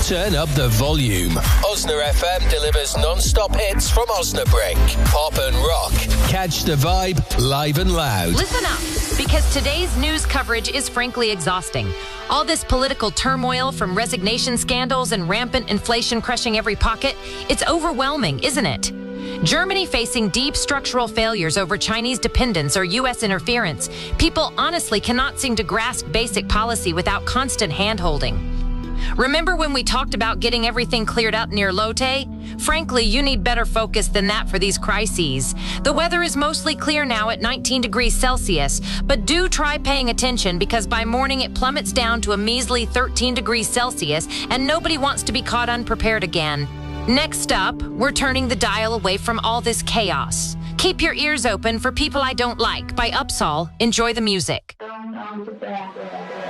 Turn up the volume. Osna FM delivers non-stop hits from Osnabrück. Pop and rock. Catch the vibe live and loud. Listen up, because today's news coverage is frankly exhausting. All this political turmoil, from resignation scandals and rampant inflation crushing every pocket, it's overwhelming, isn't it? Germany facing deep structural failures over Chinese dependence or U.S. interference. People honestly cannot seem to grasp basic policy without constant hand-holding. Remember when we talked about getting everything cleared up near Lotte? Frankly, you need better focus than that for these crises. The weather is mostly clear now at 19 degrees Celsius, but do try paying attention because by morning it plummets down to a measly 13 degrees Celsius and nobody wants to be caught unprepared again. Next up, we're turning the dial away from all this chaos. Keep your ears open for People I Don't Like by Upsall. Enjoy the music.